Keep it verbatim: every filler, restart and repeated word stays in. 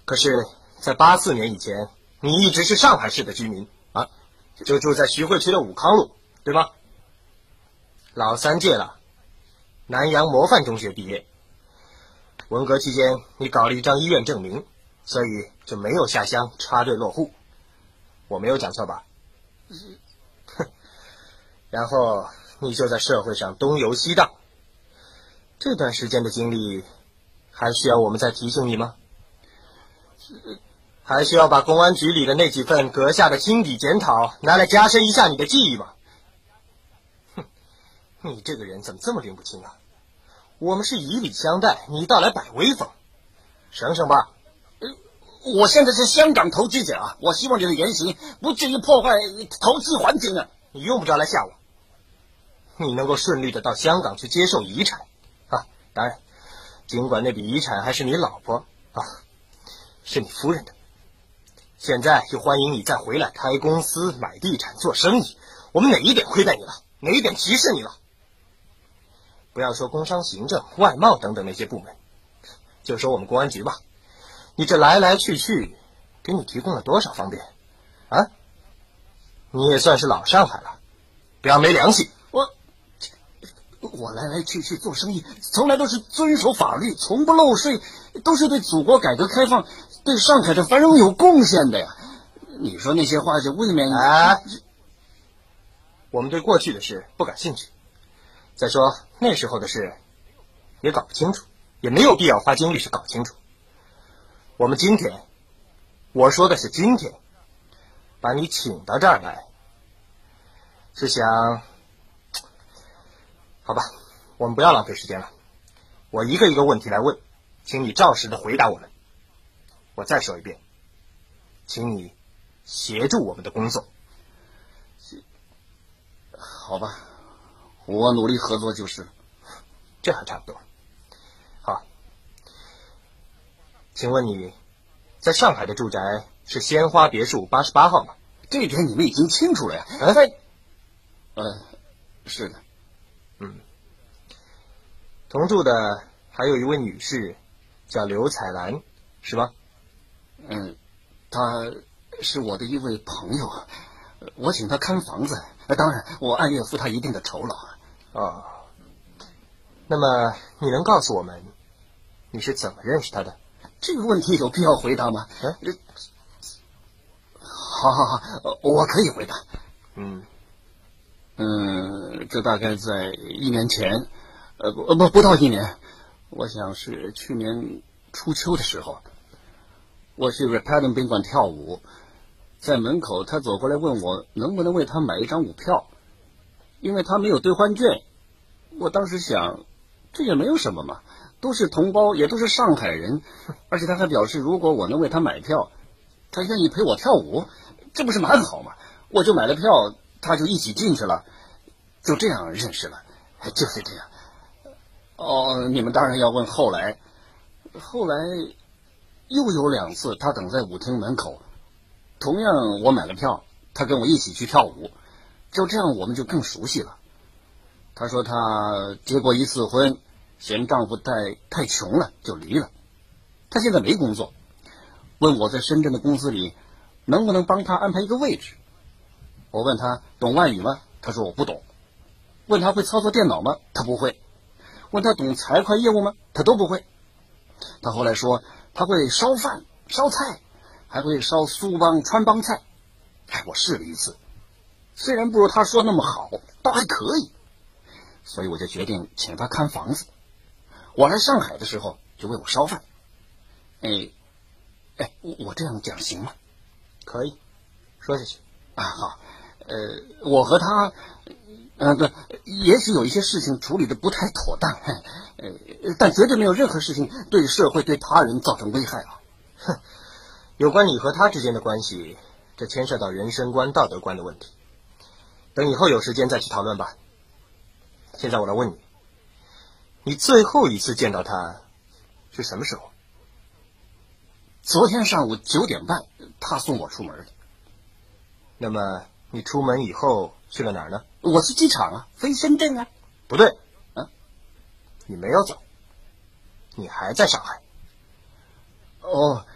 可是，在八四年以前，你一直是上海市的居民啊，就住在徐汇区的武康路，对吗？老三届了，南洋模范中学毕业。文革期间，你搞了一张医院证明，所以就没有下乡插队落户。我没有讲错吧？哼。然后你就在社会上东游西荡。这段时间的经历，还需要我们再提醒你吗？还需要把公安局里的那几份阁下的亲笔检讨拿来加深一下你的记忆吗？哼，你这个人怎么这么拎不清啊？我们是以礼相待，你倒来摆威风，省省吧。 我现在是香港投资者啊，我希望你的言行不至于破坏投资环境啊。 你用不着来吓我。你能够顺利的到香港去接受遗产啊，当然，尽管那笔遗产还是你老婆啊，是你夫人的。现在又欢迎你再回来开公司、买地产、做生意，我们哪一点亏待你了？哪一点歧视你了？不要说工商行政、外贸等等那些部门，就说我们公安局吧，你这来来去去，给你提供了多少方便啊？你也算是老上海了，不要没良心。 我我来来去去做生意，从来都是遵守法律，从不漏税，都是对祖国改革开放、对上海的繁荣有贡献的呀。你说那些话就未免…… 啊，我们对过去的事不感兴趣。再说那时候的事也搞不清楚，也没有必要花精力去搞清楚。我们今天，我说的是今天，把你请到这儿来，是想，好吧，我们不要浪费时间了，我一个一个问题来问，请你照实的回答我们。我再说一遍，请你协助我们的工作。 好吧，我努力合作就是。 这还差不多。好，请问你在上海的住宅是鲜花别墅八十八号吗？ 这一点你们已经清楚了呀。 啊、 在，呃，是的。 嗯。同住的还有一位女士，叫刘彩兰，是吗？ 嗯，她是我的一位朋友，我请她看房子，当然我按月付她一定的酬劳。 哦，那么你能告诉我们你是怎么认识她的？ 这个问题有必要回答吗？ 嗯、 好好好，我可以回答。 嗯嗯，这大概在一年前，呃不不不到一年，我想是去年初秋的时候，我去 Repton 宾馆跳舞，在门口他走过来问我能不能为他买一张舞票，因为他没有兑换券。我当时想，这也没有什么嘛，都是同胞，也都是上海人，而且他还表示如果我能为他买票，他愿意陪我跳舞，这不是蛮好吗？我就买了票，他就一起进去了，就这样认识了，就是这样。哦，你们当然要问后来，后来又有两次他等在舞厅门口，同样我买了票，他跟我一起去跳舞，就这样我们就更熟悉了。他说他结过一次婚，嫌丈夫太太穷了就离了，他现在没工作，问我在深圳的公司里能不能帮他安排一个位置。我问他懂外语吗？他说我不懂。问他会操作电脑吗？他不会。问他懂财会业务吗？他都不会。他后来说他会烧饭烧菜，还会烧苏帮川帮菜。哎，我试了一次，虽然不如他说那么好，倒还可以，所以我就决定请他看房子。我来上海的时候就为我烧饭。哎哎，我这样讲行吗？ 可以，说下去。 啊，好。呃，我和他，呃，对，也许有一些事情处理的不太妥当，呃，但绝对没有任何事情对社会、对他人造成危害啊。 哼，有关你和他之间的关系，这牵涉到人生观、道德观的问题，等以后有时间再去讨论吧。现在我来问你，你最后一次见到他是什么时候？ 昨天上午九点半，他送我出门的。 那么你出门以后去了哪儿呢？ 我去机场啊，飞深圳啊。 不对， 啊， 你没有走，你还在上海。 哦，